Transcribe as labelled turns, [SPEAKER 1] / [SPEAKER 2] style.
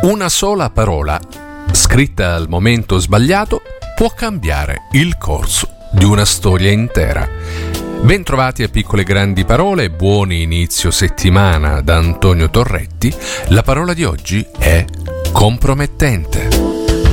[SPEAKER 1] Una sola parola, scritta al momento sbagliato, può cambiare il corso di una storia intera. Bentrovati a Piccole Grandi Parole, buon inizio settimana da Antonio Torretti. La parola di oggi è compromettente.